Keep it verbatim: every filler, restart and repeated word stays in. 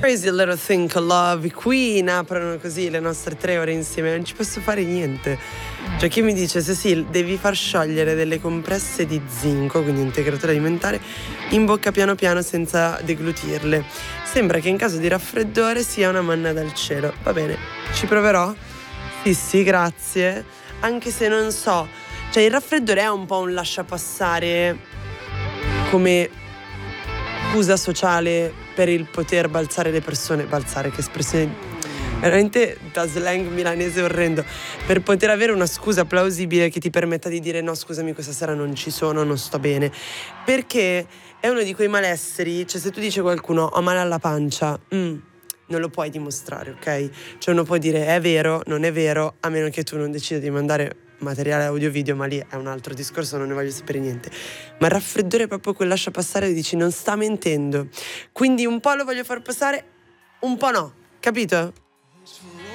Crazy Little Thing con Love Queen aprono così le nostre tre ore insieme. Non ci posso fare niente. Cioè chi mi dice se sì, devi far sciogliere delle compresse di zinco, quindi integratore alimentare, in bocca piano piano senza deglutirle. Sembra che in caso di raffreddore sia una manna dal cielo. Va bene, ci proverò? Sì sì, grazie. Anche se non so, cioè il raffreddore è un po' un lasciapassare come scusa sociale per il poter balzare le persone. Balzare, che espressione veramente da slang milanese orrendo. Per poter avere una scusa plausibile che ti permetta di dire no, scusami, questa sera non ci sono, non sto bene. Perché è uno di quei malesseri, cioè se tu dici a qualcuno ho male alla pancia, mm, non lo puoi dimostrare, ok? Cioè uno può dire è vero, non è vero, a meno che tu non decida di mandare materiale audio-video, ma lì è un altro discorso, non ne voglio sapere niente. Ma il raffreddore è proprio quel lascia passare e dici non sta mentendo. Quindi un po' lo voglio far passare, un po' no, capito?